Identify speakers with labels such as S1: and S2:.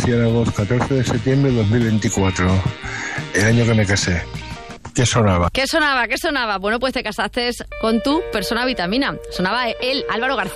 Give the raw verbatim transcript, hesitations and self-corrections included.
S1: Murciélagos, catorce de septiembre de dos mil veinticuatro, el año que me casé. ¿Qué sonaba?
S2: ¿Qué sonaba? ¿Qué sonaba? Bueno, pues te casaste con tu persona vitamina. Sonaba él, Álvaro García.